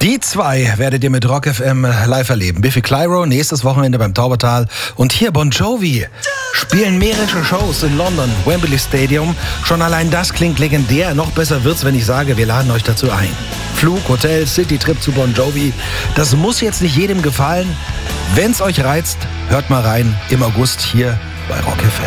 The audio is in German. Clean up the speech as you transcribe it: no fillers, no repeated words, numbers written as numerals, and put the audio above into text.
Die zwei werdet ihr mit Rock FM live erleben. Biffy Clyro nächstes Wochenende beim Taubertal. Und hier Bon Jovi spielen mehrere Shows in London, Wembley Stadium. Schon allein das klingt legendär. Noch besser wird's, wenn ich sage, wir laden euch dazu ein. Flug, Hotel, Citytrip zu Bon Jovi. Das muss jetzt nicht jedem gefallen. Wenn's euch reizt, hört mal rein im August hier bei Rock FM.